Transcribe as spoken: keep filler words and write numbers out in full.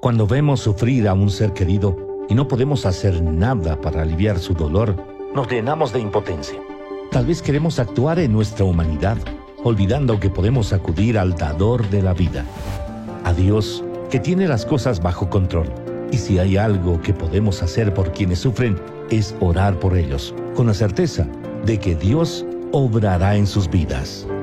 Cuando vemos sufrir a un ser querido y no podemos hacer nada para aliviar su dolor, nos llenamos de impotencia. Tal vez queremos actuar en nuestra humanidad, olvidando que podemos acudir al dador de la vida, a Dios, que tiene las cosas bajo control. Y si hay algo que podemos hacer por quienes sufren, es orar por ellos, con la certeza de que Dios obrará en sus vidas.